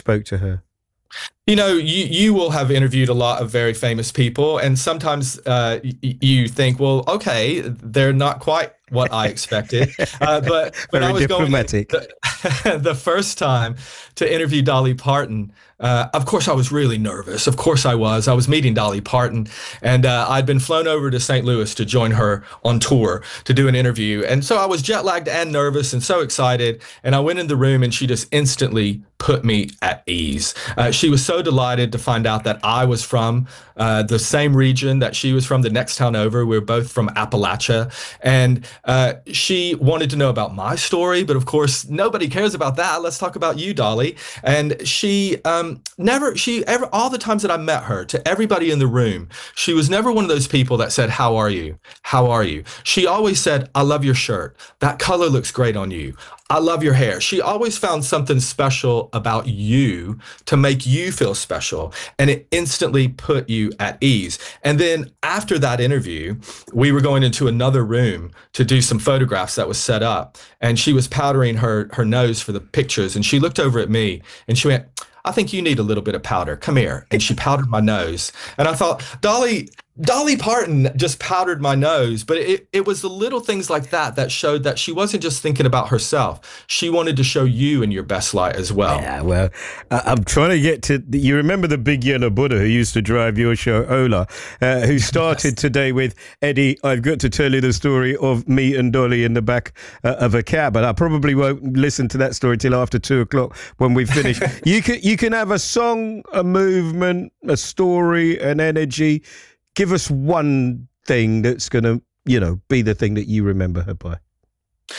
spoke to her? You will have interviewed a lot of very famous people, and sometimes you think, well, okay, they're not quite what I expected. But when I Very was going in diplomatic. the first time to interview Dolly Parton, of course I was really nervous. Of course I was. I was meeting Dolly Parton, and I'd been flown over to St. Louis to join her on tour to do an interview, and so I was jet lagged and nervous and so excited. And I went in the room, and she just instantly put me at ease. She was so delighted to find out that I was from the same region that she was from, the next town over. We were both from Appalachia. And she wanted to know about my story, but of course, nobody cares about that. Let's talk about you, Dolly. And all the times that I met her, to everybody in the room, she was never one of those people that said, "How are you? How are you?" She always said, "I love your shirt. That color looks great on you. I love your hair." She always found something special about you to make you feel special, and it instantly put you at ease. And then after that interview, we were going into another room to do some photographs that was set up, and she was powdering her nose for the pictures, and she looked over at me and she went, "I think you need a little bit of powder. Come here." And she powdered my nose. And I thought, Dolly Parton just powdered my nose, but it was the little things like that that showed that she wasn't just thinking about herself. She wanted to show you in your best light as well. Yeah, well, I'm trying to get to. You remember the big yellow Buddha who used to drive your show, Ola, who started today with, "Eddie, I've got to tell you the story of me and Dolly in the back of a cab." And I probably won't listen to that story till after 2 o'clock when we finish. You can have a song, a movement, a story, an energy. Give us one thing that's going to, be the thing that you remember her by.